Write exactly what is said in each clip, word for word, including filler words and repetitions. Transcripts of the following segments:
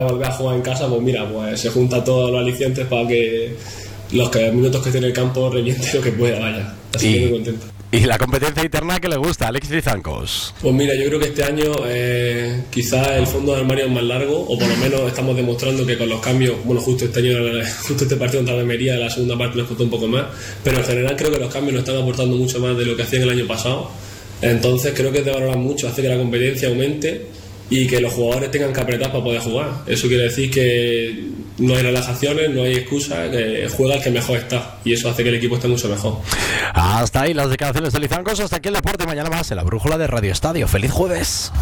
volver a jugar en casa, pues mira, pues se junta todos los alicientes para que los que, minutos que tiene el campo reviente lo que pueda, vaya. Así y, que muy contento. ¿Y la competencia interna que le gusta, Alexis Lizancos? Pues mira, yo creo que este año eh, quizás el fondo de armario es más largo, o por lo menos estamos demostrando que con los cambios, bueno, justo este año, justo este partido contra la Almería, la segunda parte nos costó un poco más, pero en general creo que los cambios nos están aportando mucho más de lo que hacían el año pasado. Entonces creo que es de valorar mucho, hace que la competencia aumente y que los jugadores tengan que apretar para poder jugar. Eso quiere decir que no hay relajaciones, no hay excusas, que juega el que mejor está, y eso hace que el equipo esté mucho mejor. Hasta ahí las declaraciones de Lizancos, hasta aquí el deporte. Mañana más en la brújula de Radio Estadio. ¡Feliz jueves!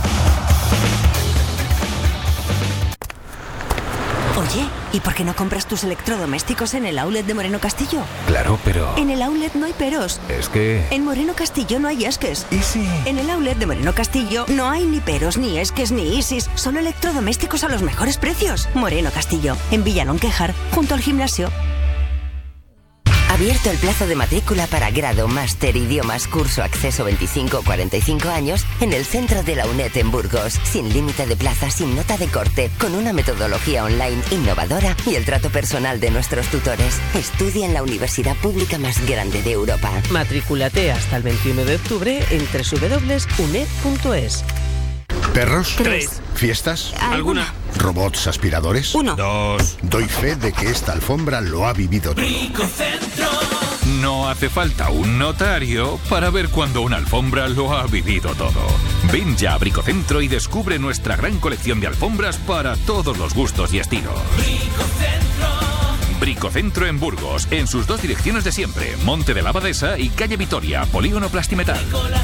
Oye, ¿y por qué no compras tus electrodomésticos en el outlet de Moreno Castillo? Claro, pero... En el outlet no hay peros. Es que... En Moreno Castillo no hay esques. ¿Y si...? En el outlet de Moreno Castillo no hay ni peros, ni esques, ni isis. Solo electrodomésticos a los mejores precios. Moreno Castillo, en Villalón Quejar, junto al gimnasio. Abierto el plazo de matrícula para grado, máster, idiomas, curso, acceso veinticinco a cuarenta y cinco años en el centro de la UNED en Burgos. Sin límite de plazas, sin nota de corte, con una metodología online innovadora y el trato personal de nuestros tutores. Estudia en la universidad pública más grande de Europa. Matrículate hasta el veintiuno de octubre en doble u doble u doble u punto uned punto es. ¿Perros? Tres. ¿Fiestas? ¿Alguna? ¿Robots aspiradores? Uno. Dos. Doy fe de que esta alfombra lo ha vivido todo. Bricocentro. No hace falta un notario para ver cuando una alfombra lo ha vivido todo. Ven ya a Bricocentro y descubre nuestra gran colección de alfombras para todos los gustos y estilos. Bricocentro. Bricocentro en Burgos, en sus dos direcciones de siempre, Monte de la Abadesa y Calle Vitoria, Polígono Plastimetal.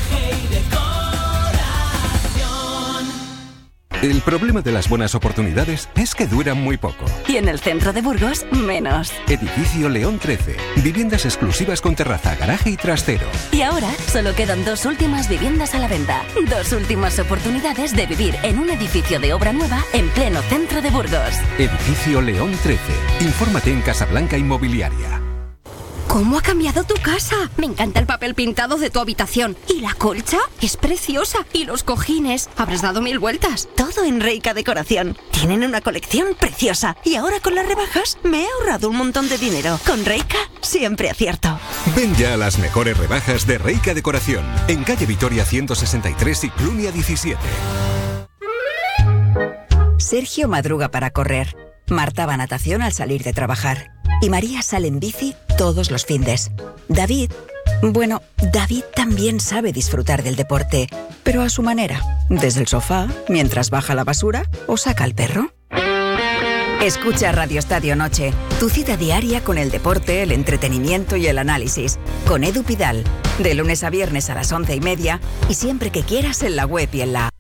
El problema de las buenas oportunidades es que duran muy poco. Y en el centro de Burgos, menos. Edificio León trece. Viviendas exclusivas con terraza, garaje y trastero. Y ahora solo quedan dos últimas viviendas a la venta. Dos últimas oportunidades de vivir en un edificio de obra nueva en pleno centro de Burgos. Edificio León trece. Infórmate en Casablanca Inmobiliaria. ¿Cómo ha cambiado tu casa? Me encanta el papel pintado de tu habitación. ¿Y la colcha? Es preciosa. ¿Y los cojines? Habrás dado mil vueltas. Todo en Reika Decoración. Tienen una colección preciosa. Y ahora con las rebajas me he ahorrado un montón de dinero. Con Reika siempre acierto. Ven ya a las mejores rebajas de Reika Decoración. En calle Vitoria ciento sesenta y tres y Clunia diecisiete. Sergio madruga para correr. Marta va a natación al salir de trabajar. Y María sale en bici todos los findes. David, bueno, David también sabe disfrutar del deporte, pero a su manera. Desde el sofá, mientras baja la basura o saca al perro. Escucha Radio Estadio Noche, tu cita diaria con el deporte, el entretenimiento y el análisis. Con Edu Pidal, de lunes a viernes a las once y media y siempre que quieras en la web y en la app.